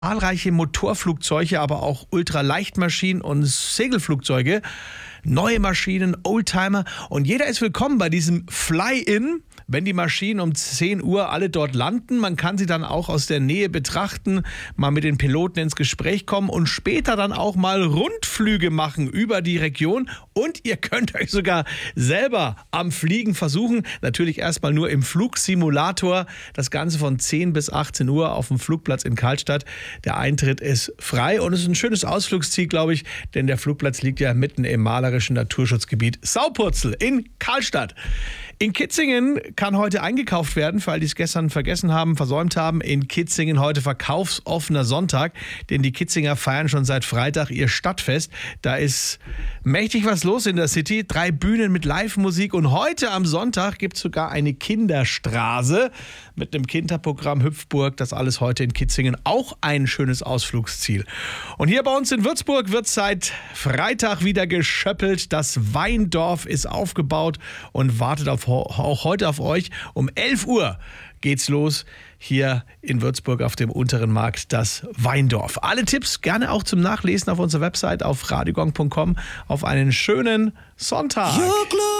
Zahlreiche Motorflugzeuge, aber auch Ultraleichtmaschinen und Segelflugzeuge, neue Maschinen, Oldtimer und jeder ist willkommen bei diesem Fly-In, wenn die Maschinen um 10 Uhr alle dort landen. Man kann sie dann auch aus der Nähe betrachten, mal mit den Piloten ins Gespräch kommen und später dann auch mal Rundflüge machen über die Region und ihr könnt euch sogar selber am Fliegen versuchen. Natürlich erstmal nur im Flugsimulator. Das Ganze von 10 bis 18 Uhr auf dem Flugplatz in Karlstadt. Der Eintritt ist frei und es ist ein schönes Ausflugsziel, glaube ich, denn der Flugplatz liegt ja mitten im malerischen Naturschutzgebiet Saupurzel in Karlstadt. In Kitzingen kann heute eingekauft werden, für alle, die es gestern vergessen haben, versäumt haben. In Kitzingen heute verkaufsoffener Sonntag, denn die Kitzinger feiern schon seit Freitag ihr Stadtfest. Da ist mächtig was los in der City. 3 Bühnen mit Live-Musik und heute am Sonntag gibt es sogar eine Kinderstraße mit einem Kinderprogramm Hüpfburg. Das alles heute in Kitzingen, auch ein schönes Ausflugsziel. Und hier bei uns in Würzburg wird seit Freitag wieder geschöppelt. Das Weindorf ist aufgebaut und wartet auch heute auf euch. Um 11 Uhr geht's los hier in Würzburg auf dem Unteren Markt, das Weindorf. Alle Tipps gerne auch zum Nachlesen auf unserer Website auf radiogong.com. Auf einen schönen Sonntag.